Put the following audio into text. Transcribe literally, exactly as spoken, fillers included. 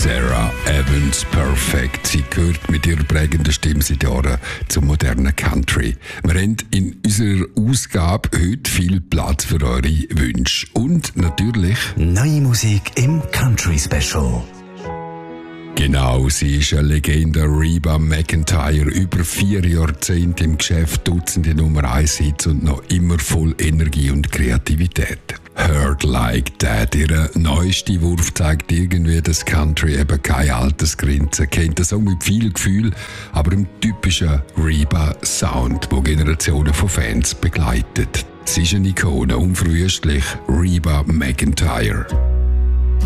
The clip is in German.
Sarah Evans Perfect. Sie gehört mit ihrer prägenden Stimme seit Jahren zum modernen Country. Wir haben in unserer Ausgabe heute viel Platz für eure Wünsche. Und natürlich neue Musik im Country Special. Genau, sie ist eine Legende, Reba McEntire. Über vier Jahrzehnte im Geschäft, Dutzende Nummer eins Hits und noch immer voll Energie und Kreativität. Heard Like That. Ihr neuester Wurf zeigt irgendwie, dass Country eben keine Altersgrenze kennt. Der Song mit viel Gefühl, aber im typischen Reba-Sound, der Generationen von Fans begleitet. Sie ist eine Ikone, unverwüstlich, Reba McEntire.